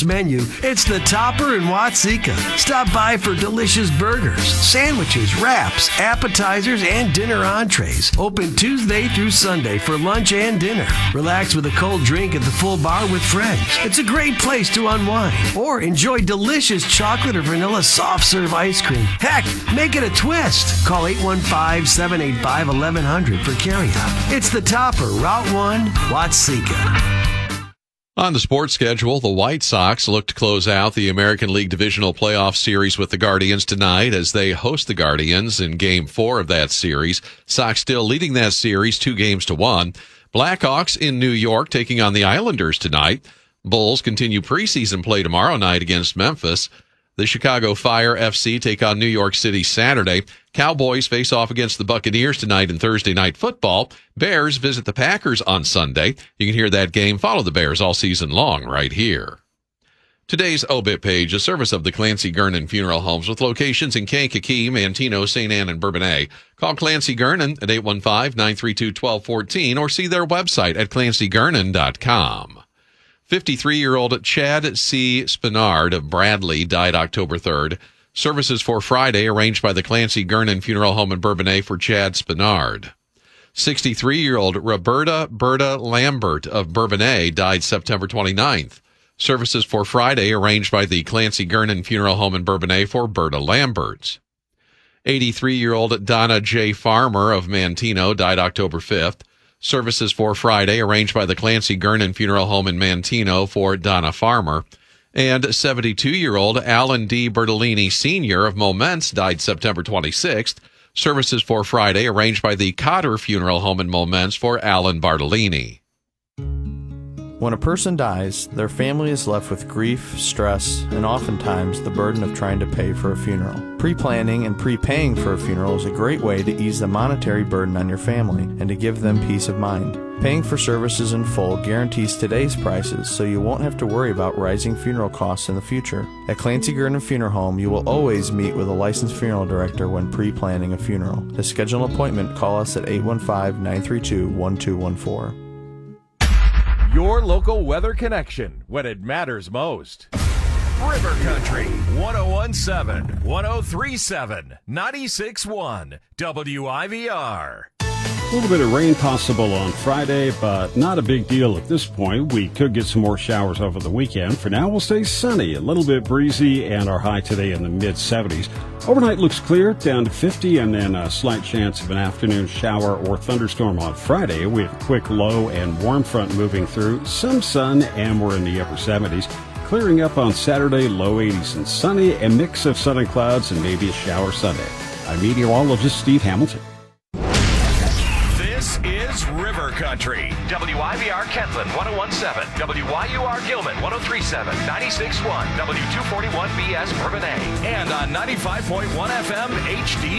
menu, it's the Topper in Watseka. Stop by for delicious burgers, sandwiches, wraps, appetizers, and dinner entrees. Open Tuesday through Sunday for lunch and dinner. Relax with a cold drink at the full bar with friends. It's a great place to unwind. Or enjoy delicious chocolate or vanilla soft serve ice cream. Heck, make it a twist. Call 815-785-1100 for carryout. It's the Topper, Route 1, Watseka. On the sports schedule, the White Sox look to close out the American League Divisional Playoff Series with the Guardians tonight as they host the Guardians in Game 4 of that series. Sox still leading that series 2-1. Blackhawks in New York taking on the Islanders tonight. Bulls continue preseason play tomorrow night against Memphis. The Chicago Fire FC take on New York City Saturday. Cowboys face off against the Buccaneers tonight in Thursday Night Football. Bears visit the Packers on Sunday. You can hear that game. Follow the Bears all season long right here. Today's obit page, a service of the Clancy Gernon Funeral Homes with locations in Kankakee, Manteno, St. Anne, and Bourbonnais. Call Clancy Gernon at 815-932-1214 or see their website at clancygernon.com. 53-year-old Chad C. Spinard of Bradley died October 3rd. Services for Friday arranged by the Clancy Gernon Funeral Home in Bourbonnais for Chad Spinard. 63-year-old Roberta Berta Lambert of Bourbonnais died September 29th. Services for Friday arranged by the Clancy Gernon Funeral Home in Bourbonnais for Berta Lambert. 83-year-old Donna J. Farmer of Manteno died October 5th. Services for Friday arranged by the Clancy Gernon Funeral Home in Manteno for Donna Farmer. And 72-year-old Alan D. Bertolini Sr. of Momence died September 26th. Services for Friday arranged by the Cotter Funeral Home in Momence for Alan Bartolini. When a person dies, their family is left with grief, stress, and oftentimes the burden of trying to pay for a funeral. Pre-planning and pre-paying for a funeral is a great way to ease the monetary burden on your family and to give them peace of mind. Paying for services in full guarantees today's prices, so you won't have to worry about rising funeral costs in the future. At Clancy Gernon Funeral Home, you will always meet with a licensed funeral director when pre-planning a funeral. To schedule an appointment, call us at 815-932-1214. Your local weather connection when it matters most. River Country, 1017, 1037, 96.1, WIVR. A little bit of rain possible on Friday, but not a big deal at this point. We could get some more showers over the weekend. For now, we'll stay sunny, a little bit breezy, and our high today in the mid-70s. Overnight looks clear, down to 50, and then a slight chance of an afternoon shower or thunderstorm on Friday. We have a quick low and warm front moving through, some sun, and we're in the upper 70s. Clearing up on Saturday, low 80s and sunny, a mix of sun and clouds, and maybe a shower Sunday. I'm meteorologist Steve Hamilton. This is River Country. WIVR Kentland 1017, WYUR Gilman 1037, 96.1, W241BS Bourbonnais, and on 95.1 FM HD.